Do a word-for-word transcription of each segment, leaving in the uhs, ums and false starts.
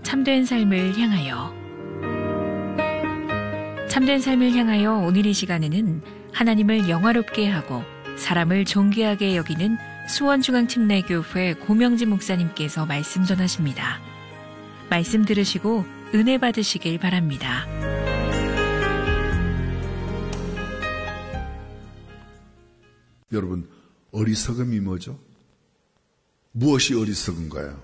참된 삶을 향하여. 참된 삶을 향하여 오늘 이 시간에는 하나님을 영화롭게 하고 사람을 존귀하게 여기는 수원중앙침례교회 고명진 목사님께서 말씀 전하십니다. 말씀 들으시고 은혜 받으시길 바랍니다. 여러분, 어리석음이 뭐죠? 무엇이 어리석은가요?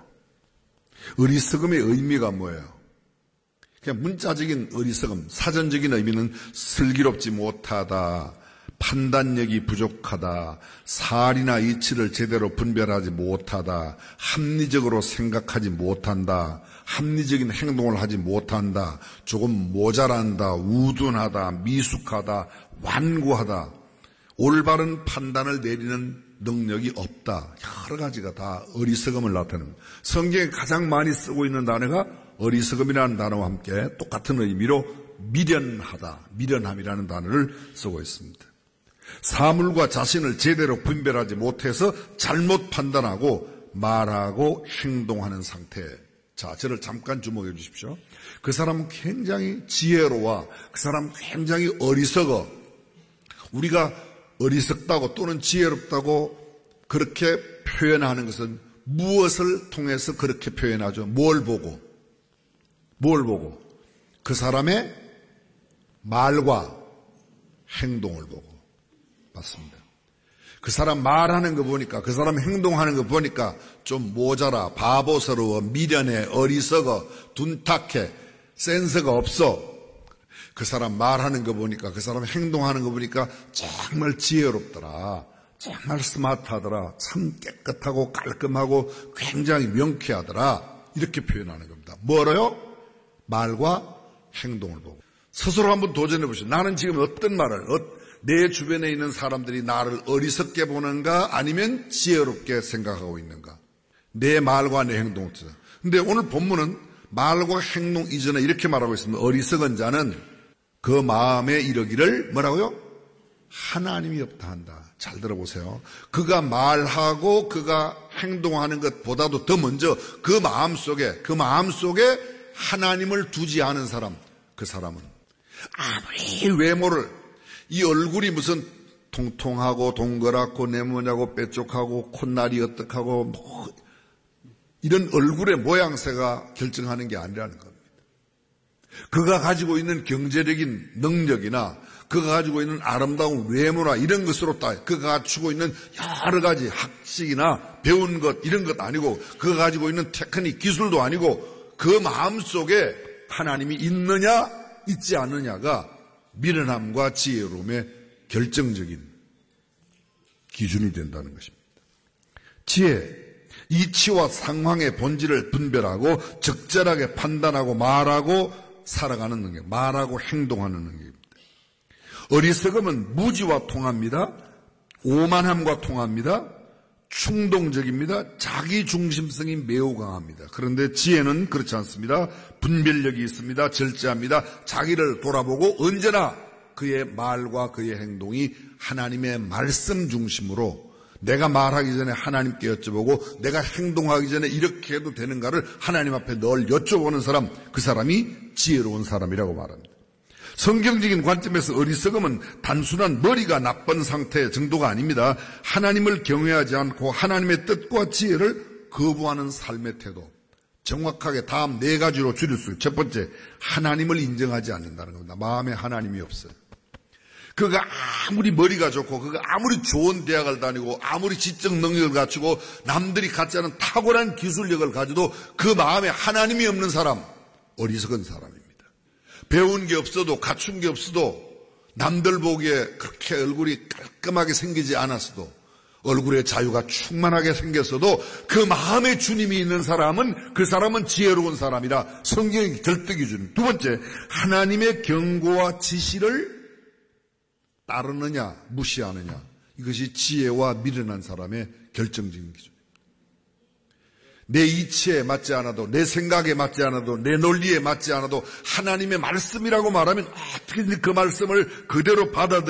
어리석음의 의미가 뭐예요? 그냥 문자적인 어리석음, 사전적인 의미는 슬기롭지 못하다, 판단력이 부족하다, 사리나 이치를 제대로 분별하지 못하다, 합리적으로 생각하지 못한다, 합리적인 행동을 하지 못한다, 조금 모자란다, 우둔하다, 미숙하다, 완고하다, 올바른 판단을 내리는 능력이 없다. 여러 가지가 다 어리석음을 나타냅니다. 성경에 가장 많이 쓰고 있는 단어가 어리석음이라는 단어와 함께 똑같은 의미로 미련하다, 미련함이라는 단어를 쓰고 있습니다. 사물과 자신을 제대로 분별하지 못해서 잘못 판단하고 말하고 행동하는 상태. 자, 저를 잠깐 주목해 주십시오. 그 사람은 굉장히 지혜로워, 그 사람은 굉장히 어리석어. 우리가 어리석다고 또는 지혜롭다고 그렇게 표현하는 것은 무엇을 통해서 그렇게 표현하죠? 뭘 보고? 뭘 보고? 그 사람의 말과 행동을 보고. 맞습니다. 그 사람 말하는 거 보니까, 그 사람 행동하는 거 보니까 좀 모자라, 바보스러워, 미련해, 어리석어, 둔탁해, 센스가 없어. 그 사람 말하는 거 보니까, 그 사람 행동하는 거 보니까 정말 지혜롭더라, 정말 스마트하더라, 참 깨끗하고 깔끔하고 굉장히 명쾌하더라, 이렇게 표현하는 겁니다. 뭐로요? 말과 행동을 보고. 스스로 한번 도전해 보시죠. 나는 지금 어떤 말을, 내 주변에 있는 사람들이 나를 어리석게 보는가, 아니면 지혜롭게 생각하고 있는가? 내 말과 내 행동을. 근데 오늘 본문은 말과 행동 이전에 이렇게 말하고 있습니다. 어리석은 자는 그 마음에 이르기를 뭐라고요? 하나님이 없다 한다. 잘 들어보세요. 그가 말하고 그가 행동하는 것보다도 더 먼저 그 마음속에, 그 마음속에 하나님을 두지 않은 사람, 그 사람은 아무리 외모를, 이 얼굴이 무슨 통통하고 동그랗고 네모냐고 뾰족하고 콧날이 어떡하고 뭐 이런 얼굴의 모양새가 결정하는 게 아니라는 겁니다. 그가 가지고 있는 경제적인 능력이나 그가 가지고 있는 아름다운 외모나 이런 것으로 따, 그가 갖추고 있는 여러 가지 학식이나 배운 것 이런 것 아니고, 그가 가지고 있는 테크닉 기술도 아니고, 그 마음속에 하나님이 있느냐 있지 않느냐가 미련함과 지혜로움의 결정적인 기준이 된다는 것입니다. 지혜, 이치와 상황의 본질을 분별하고 적절하게 판단하고 말하고 살아가는 능력, 말하고 행동하는 능력입니다. 어리석음은 무지와 통합니다. 오만함과 통합니다. 충동적입니다. 자기중심성이 매우 강합니다. 그런데 지혜는 그렇지 않습니다. 분별력이 있습니다. 절제합니다. 자기를 돌아보고 언제나 그의 말과 그의 행동이 하나님의 말씀 중심으로, 내가 말하기 전에 하나님께 여쭤보고 내가 행동하기 전에 이렇게 해도 되는가를 하나님 앞에 늘 여쭤보는 사람, 그 사람이 지혜로운 사람이라고 말합니다. 성경적인 관점에서 어리석음은 단순한 머리가 나쁜 상태 정도가 아닙니다. 하나님을 경외하지 않고 하나님의 뜻과 지혜를 거부하는 삶의 태도. 정확하게 다음 네 가지로 줄일 수 있어요. 첫 번째, 하나님을 인정하지 않는다는 겁니다. 마음에 하나님이 없어요. 그가 아무리 머리가 좋고, 그가 아무리 좋은 대학을 다니고, 아무리 지적 능력을 갖추고, 남들이 갖지 않은 탁월한 기술력을 가져도 그 마음에 하나님이 없는 사람, 어리석은 사람입니다. 배운 게 없어도, 갖춘 게 없어도, 남들 보기에 그렇게 얼굴이 깔끔하게 생기지 않았어도, 얼굴에 자유가 충만하게 생겼어도 그 마음에 주님이 있는 사람은, 그 사람은 지혜로운 사람이라 성경의 절대 기준. 두 번째, 하나님의 경고와 지시를 따르느냐 무시하느냐, 이것이 지혜와 미련한 사람의 결정적인 기준. 내 이치에 맞지 않아도, 내 생각에 맞지 않아도, 내 논리에 맞지 않아도 하나님의 말씀이라고 말하면 어떻게든 그 말씀을 그대로 받아들여